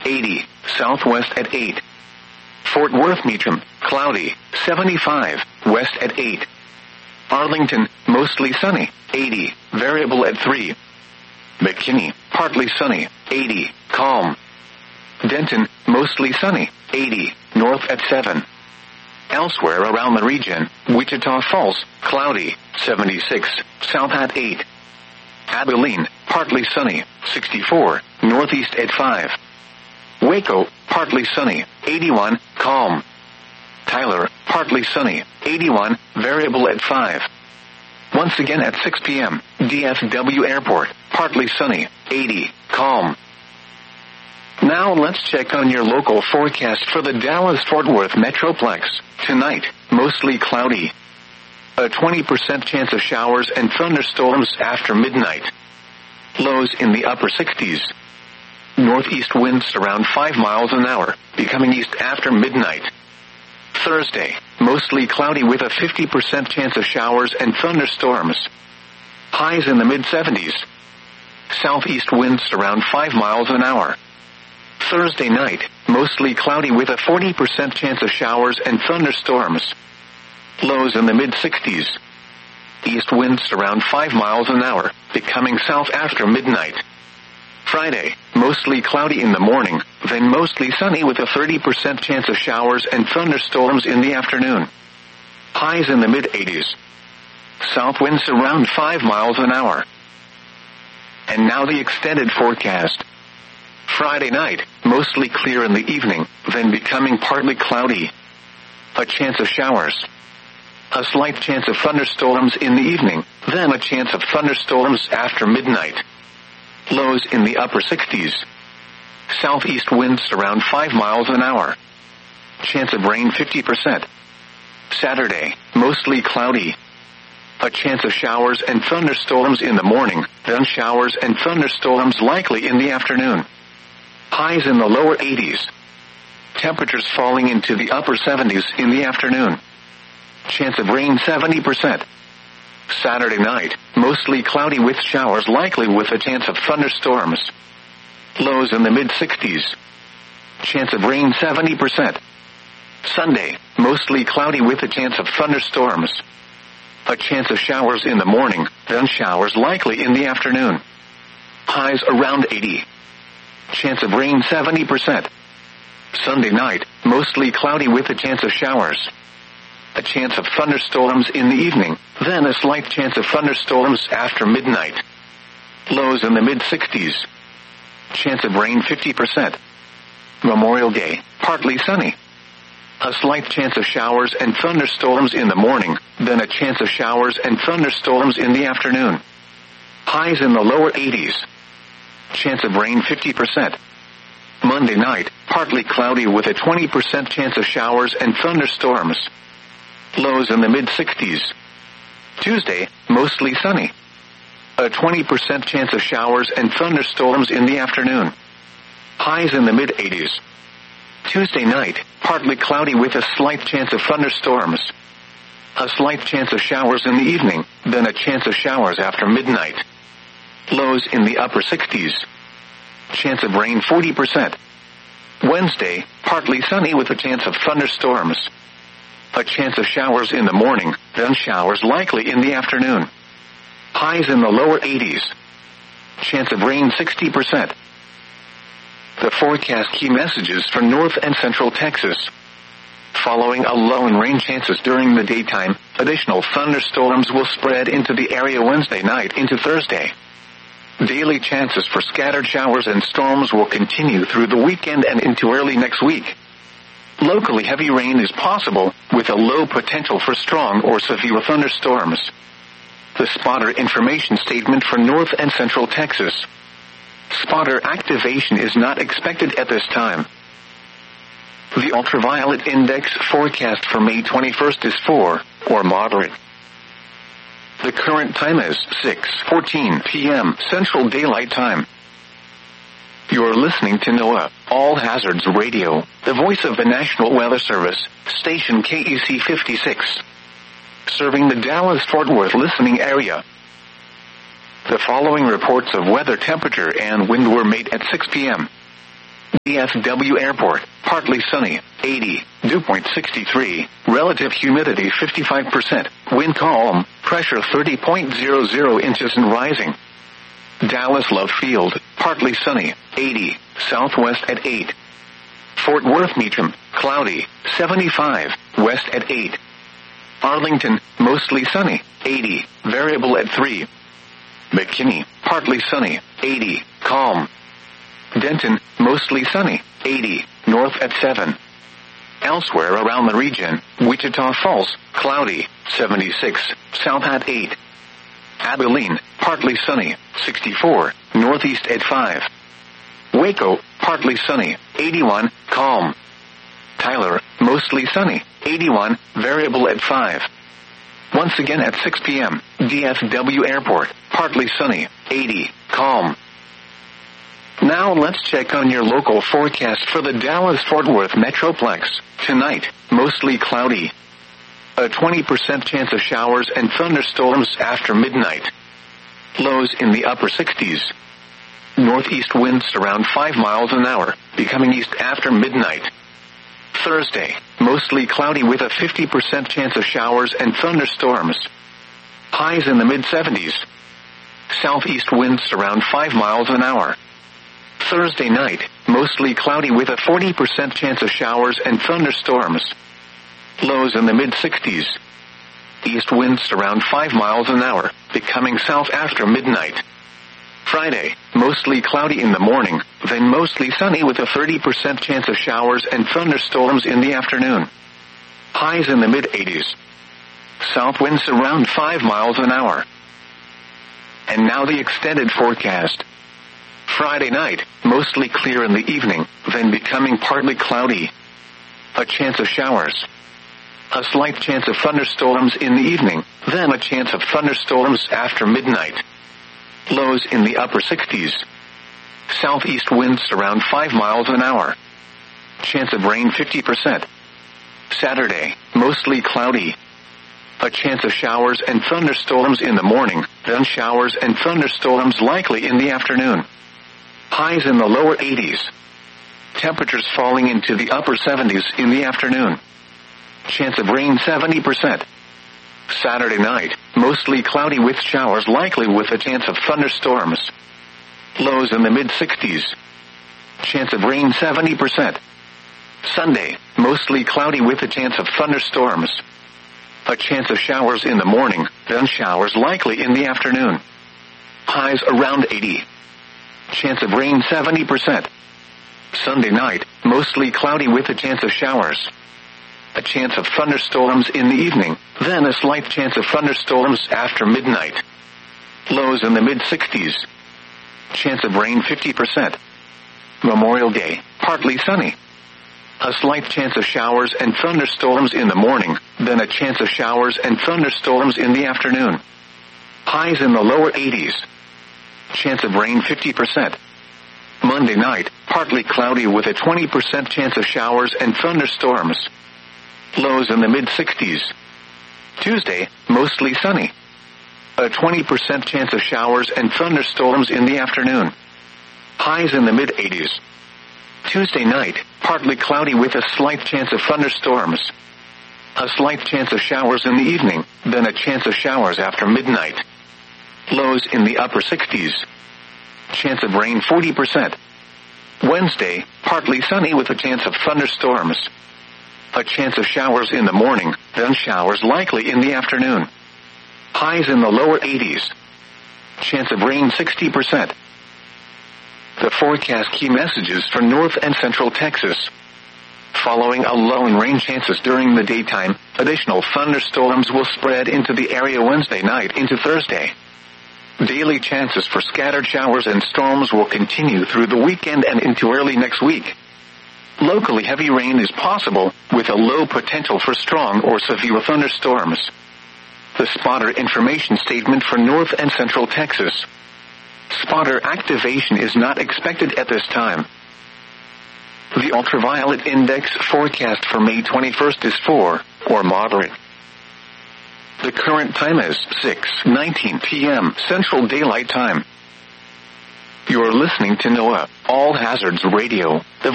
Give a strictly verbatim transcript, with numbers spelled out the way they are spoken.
eighty. Southwest at eight. Fort Worth Meacham, cloudy, seventy-five. West at eight. Arlington, mostly sunny, eighty. Variable at three. McKinney, partly sunny, eighty. Calm. Denton, mostly sunny, eighty. North at seven. Elsewhere around the region, Wichita Falls, cloudy, seventy-six. South at eight. Abilene, partly sunny, sixty-four. Northeast at five. Waco, partly sunny, eighty-one. Calm. Tyler, partly sunny, eighty-one. Variable at five. Once again at six p.m., D F W Airport, partly sunny, eighty. Calm. Now let's check on your local forecast for the Dallas-Fort Worth Metroplex. Tonight, mostly cloudy. A twenty percent chance of showers and thunderstorms after midnight. Lows in the upper sixties. Northeast winds around five miles an hour, becoming east after midnight. Thursday, mostly cloudy with a fifty percent chance of showers and thunderstorms. Highs in the mid-seventies. Southeast winds around five miles an hour. Thursday night, mostly cloudy with a forty percent chance of showers and thunderstorms. Lows in the mid-sixties. East winds around five miles an hour, becoming south after midnight. Friday, mostly cloudy in the morning, then mostly sunny with a thirty percent chance of showers and thunderstorms in the afternoon. Highs in the mid-eighties. South winds around five miles an hour. And now the extended forecast. Friday night, mostly clear in the evening, then becoming partly cloudy. A chance of showers. A slight chance of thunderstorms in the evening, then a chance of thunderstorms after midnight. Lows in the upper sixties. Southeast winds around five miles an hour. Chance of rain fifty percent. Saturday, mostly cloudy. A chance of showers and thunderstorms in the morning, then showers and thunderstorms likely in the afternoon. Highs in the lower eighties. Temperatures falling into the upper seventies in the afternoon. Chance of rain seventy percent. Saturday night, mostly cloudy with showers likely with a chance of thunderstorms. Lows in the mid-sixties. Chance of rain seventy percent. Sunday, mostly cloudy with a chance of thunderstorms. A chance of showers in the morning, then showers likely in the afternoon. Highs around eighty. Chance of rain seventy percent. Sunday night, mostly cloudy with a chance of showers. A chance of thunderstorms in the evening, then a slight chance of thunderstorms after midnight. Lows in the mid-sixties. Chance of rain fifty percent. Memorial Day, partly sunny. A slight chance of showers and thunderstorms in the morning, then a chance of showers and thunderstorms in the afternoon. Highs in the lower eighties. Chance of rain fifty percent. Monday night, partly cloudy with a twenty percent chance of showers and thunderstorms. Lows in the mid-sixties. Tuesday, mostly sunny. A twenty percent chance of showers and thunderstorms in the afternoon. Highs in the mid-eighties. Tuesday night, partly cloudy with a slight chance of thunderstorms. A slight chance of showers in the evening, then a chance of showers after midnight. Lows in the upper sixties. Chance of rain forty percent. Wednesday, partly sunny with a chance of thunderstorms. A chance of showers in the morning, then showers likely in the afternoon. Highs in the lower eighties. Chance of rain sixty percent. The forecast key messages for North and Central Texas. Following a low in rain chances during the daytime, additional thunderstorms will spread into the area Wednesday night into Thursday. Daily chances for scattered showers and storms will continue through the weekend and into early next week. Locally heavy rain is possible, with a low potential for strong or severe thunderstorms. The spotter information statement for North and Central Texas. Spotter activation is not expected at this time. The ultraviolet index forecast for May twenty-first is four, or moderate. The current time is six fourteen p.m. Central Daylight Time. You're listening to NOAA, All Hazards Radio, the voice of the National Weather Service, station K E C fifty-six. Serving the Dallas-Fort Worth listening area. The following reports of weather temperature and wind were made at six p.m. D F W Airport, partly sunny, eighty, dew point sixty-three, relative humidity fifty-five percent, wind calm, pressure thirty point zero zero inches and rising. Dallas Love Field, partly sunny, eighty, southwest at eight. Fort Worth Meacham, cloudy, seventy-five, west at eight. Arlington, mostly sunny, eighty, variable at three. McKinney, partly sunny, eighty, calm. Denton, mostly sunny, eighty, north at seven. Elsewhere around the region, Wichita Falls, cloudy, seventy-six, south at eight. Abilene, partly sunny, sixty-four, northeast at five. Waco, partly sunny, eighty-one, calm. Tyler, mostly sunny, eighty-one, variable at five. Once again at six p.m., D F W Airport, partly sunny, eighty, calm. Now let's check on your local forecast for the Dallas-Fort Worth Metroplex. Tonight, mostly cloudy. A twenty percent chance of showers and thunderstorms after midnight. Lows in the upper sixties. Northeast winds around five miles an hour, becoming east after midnight. Thursday, mostly cloudy with a fifty percent chance of showers and thunderstorms. Highs in the mid-seventies. Southeast winds around five miles an hour. Thursday night, mostly cloudy with a forty percent chance of showers and thunderstorms. Lows in the mid-sixties. East winds around five miles an hour, becoming south after midnight. Friday, mostly cloudy in the morning, then mostly sunny with a thirty percent chance of showers and thunderstorms in the afternoon. Highs in the mid-eighties. South winds around five miles an hour. And now the extended forecast. Friday night, mostly clear in the evening, then becoming partly cloudy. A chance of showers. A slight chance of thunderstorms in the evening, then a chance of thunderstorms after midnight. Lows in the upper sixties. Southeast winds around five miles an hour. Chance of rain fifty percent. Saturday, mostly cloudy. A chance of showers and thunderstorms in the morning, then showers and thunderstorms likely in the afternoon. Highs in the lower eighties. Temperatures falling into the upper seventies in the afternoon. Chance of rain seventy percent. Saturday night, mostly cloudy with showers likely with a chance of thunderstorms. Lows in the mid-sixties. Chance of rain seventy percent. Sunday, mostly cloudy with a chance of thunderstorms. A chance of showers in the morning, then showers likely in the afternoon. Highs around eighty. Chance of rain seventy percent. Sunday night, mostly cloudy with a chance of showers. A chance of thunderstorms in the evening, then a slight chance of thunderstorms after midnight. Lows in the mid-sixties. Chance of rain fifty percent. Memorial Day, partly sunny. A slight chance of showers and thunderstorms in the morning, then a chance of showers and thunderstorms in the afternoon. Highs in the lower eighties. Chance of rain fifty percent. Monday night, partly cloudy with a twenty percent chance of showers and thunderstorms. Lows in the mid-sixties. Tuesday, mostly sunny. A twenty percent chance of showers and thunderstorms in the afternoon. Highs in the mid-eighties. Tuesday night, partly cloudy with a slight chance of thunderstorms. A slight chance of showers in the evening, then a chance of showers after midnight. Lows in the upper sixties. Chance of rain forty percent. Wednesday, partly sunny with a chance of thunderstorms. A chance of showers in the morning, then showers likely in the afternoon. Highs in the lower eighties. Chance of rain sixty percent. The forecast key messages for North and Central Texas. Following a low in rain chances during the daytime, additional thunderstorms will spread into the area Wednesday night into Thursday. Daily chances for scattered showers and storms will continue through the weekend and into early next week. Locally heavy rain is possible, with a low potential for strong or severe thunderstorms. The spotter information statement for North and Central Texas. Spotter activation is not expected at this time. The ultraviolet index forecast for May twenty-first is four, or moderate. The current time is six nineteen p.m. Central Daylight Time. You're listening to NOAA All Hazards Radio, the